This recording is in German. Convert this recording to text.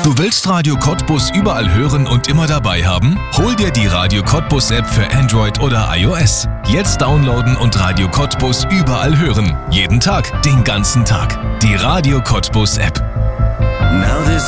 Du willst Radio Cottbus überall hören und immer dabei haben? Hol dir die Radio Cottbus App für Android oder iOS. Jetzt downloaden und Radio Cottbus überall hören. Jeden Tag, den ganzen Tag. Die Radio Cottbus App. Now there's